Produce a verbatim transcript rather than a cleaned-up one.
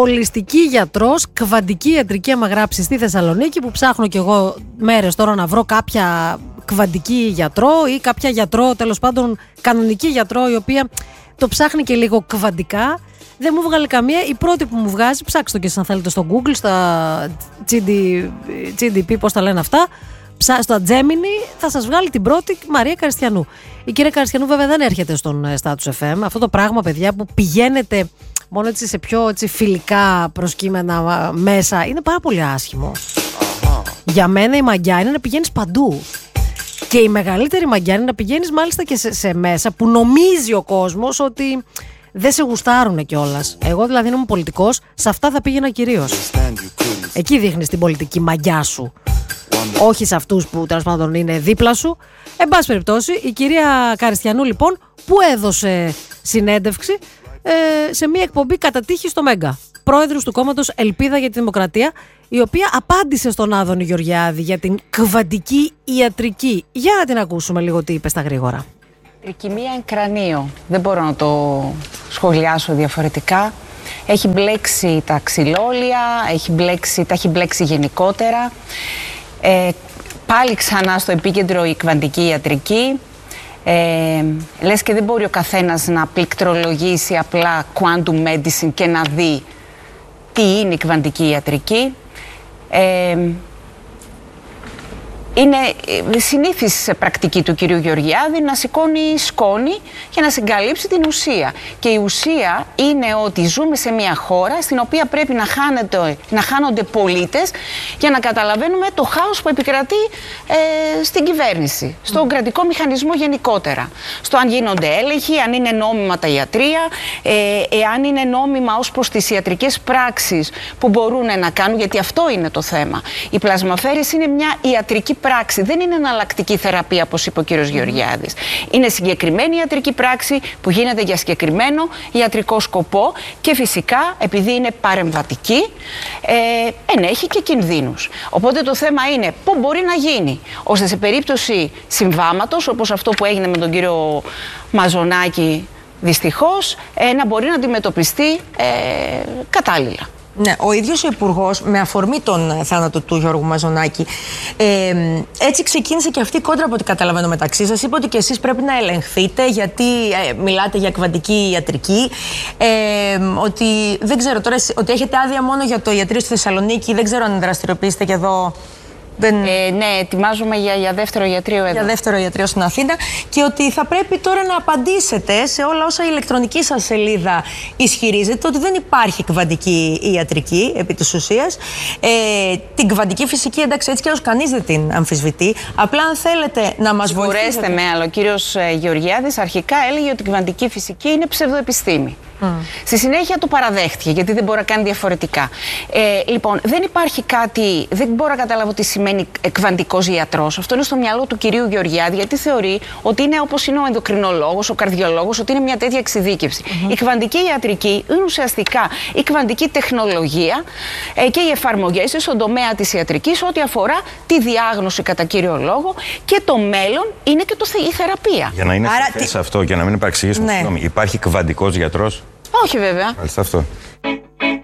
Ολιστική γιατρός, κβαντική ιατρική, άμα γράψει στη Θεσσαλονίκη, που ψάχνω κι εγώ μέρες τώρα να βρω κάποια κβαντική γιατρό ή κάποια γιατρό, τέλος πάντων κανονική γιατρό, η οποία το ψάχνει και λίγο κβαντικά. Δεν μου βγάλε καμία. Η πρώτη που μου βγάζει, ψάξτε το και εσείς αν θέλετε στο Google, στα τζι ντι πι, πώς τα λένε αυτά, στο Gemini, θα σας βγάλει την πρώτη, Μαρία Καριστιανού. Η κυρία Καριστιανού βέβαια δεν έρχεται στον Status εφ εμ. Αυτό το πράγμα, παιδιά, που πηγαίνετε μόνο έτσι σε πιο έτσι, φιλικά προσκύμενα μέσα, είναι πάρα πολύ άσχημο. Για μένα η μαγιά είναι να πηγαίνεις παντού. Και η μεγαλύτερη μαγιά είναι να πηγαίνεις μάλιστα και σε, σε μέσα που νομίζει ο κόσμος ότι δεν σε γουστάρουνε κιόλας. Εγώ δηλαδή είμαι πολιτικός, σε αυτά θα πήγαινα κυρίως. Εκεί δείχνεις την πολιτική μαγιά σου. Όχι σε αυτούς που τέλος πάντων είναι δίπλα σου. Εν πάση περιπτώσει, η κυρία Καριστιανού λοιπόν, που έδωσε συνέντευξη ε, σε μια εκπομπή κατά τύχη στο Μέγκα, πρόεδρος του κόμματος Ελπίδα για τη Δημοκρατία, η οποία απάντησε στον Άδωνη Γεωργιάδη για την κβαντική ιατρική. Για να την ακούσουμε λίγο τι είπε στα γρήγορα. Τρικυμία εν κρανίο. Δεν μπορώ να το σχολιάσω διαφορετικά. Έχει μπλέξει τα ξυλόλια, έχει μπλέξει, τα έχει μπλέξει γενικότερα. Ε, πάλι ξανά στο επίκεντρο η κβαντική ιατρική. Ε, λες και δεν μπορεί ο καθένας να πληκτρολογήσει απλά quantum medicine και να δει τι είναι η κβαντική ιατρική. Ε, είναι συνήθις πρακτική του κυρίου Γεωργιάδη να σηκώνει σκόνη για να συγκαλύψει την ουσία. Και η ουσία είναι ότι ζούμε σε μια χώρα στην οποία πρέπει να, χάνεται, να χάνονται πολίτες για να καταλαβαίνουμε το χάος που επικρατεί ε, στην κυβέρνηση, στον mm. κρατικό μηχανισμό γενικότερα. Στο αν γίνονται έλεγχοι, αν είναι νόμιμα τα ιατρεία, ε, εάν είναι νόμιμα ως προς τις ιατρικές πράξεις που μπορούν να κάνουν, γιατί αυτό είναι το θέμα. Η πλασμαφέρηση είναι μια ιατρική πράξη. Δεν είναι εναλλακτική θεραπεία, όπως είπε ο κύριος mm. Γεωργιάδης. Είναι συγκεκριμένη ιατρική πράξη που γίνεται για συγκεκριμένο ιατρικό σκοπό και φυσικά επειδή είναι παρεμβατική ε, ενέχει και κινδύνους. Οπότε το θέμα είναι πού μπορεί να γίνει, ώστε σε περίπτωση συμβάματος, όπως αυτό που έγινε με τον κύριο Μαζονάκη δυστυχώς, ε, να μπορεί να αντιμετωπιστεί ε, κατάλληλα. Ναι, ο ίδιος ο Υπουργός, με αφορμή τον θάνατο του Γιώργου Μαζονάκη, ε, έτσι ξεκίνησε και αυτή η κόντρα από ό,τι καταλαβαίνω μεταξύ σας. Είπε ότι και εσείς πρέπει να ελεγχθείτε γιατί ε, μιλάτε για κβαντική ιατρική. Ε, ότι δεν ξέρω τώρα, ότι έχετε άδεια μόνο για το ιατρείο στη Θεσσαλονίκη. Δεν ξέρω αν δραστηριοποιήσετε και εδώ. Δεν... Ε, ναι, ετοιμάζομαι για, για δεύτερο ιατρείο εδώ. Για δεύτερο ιατρείο στην Αθήνα. Και ότι θα πρέπει τώρα να απαντήσετε σε όλα όσα η ηλεκτρονική σας σελίδα ισχυρίζεται ότι δεν υπάρχει κβαντική ιατρική επί της ουσίας. Ε, την κβαντική φυσική, εντάξει, έτσι κι αλλιώς κανείς δεν την αμφισβητεί. Απλά αν θέλετε να μας βοηθήσετε. Συγχωρέστε με, αλλά ο κύριος Γεωργιάδης αρχικά έλεγε ότι η κβαντική φυσική είναι ψευδοεπιστήμη. Mm. Στη συνέχεια το παραδέχτηκε, γιατί δεν μπορεί να κάνει διαφορετικά. Ε, λοιπόν, δεν υπάρχει κάτι, δεν μπορώ να καταλάβω τι σημαίνει κβαντικός ιατρός. Αυτό είναι στο μυαλό του κυρίου Γεωργιάδη, γιατί θεωρεί ότι είναι όπως είναι ο ενδοκρινολόγος, ο καρδιολόγος, ότι είναι μια τέτοια εξειδίκευση. Mm-hmm. Η κβαντική ιατρική είναι ουσιαστικά η κβαντική τεχνολογία ε, και οι εφαρμογές στον τομέα της ιατρικής ό,τι αφορά τη διάγνωση κατά κύριο λόγο, και το μέλλον είναι και το, η θεραπεία. Για να είναι σαφές τι... αυτό και να μην υπαρξηγήσουμε, ναι. Υπάρχει κβαντικός γιατρός? Όχι βέβαια. Μάλιστα αυτό.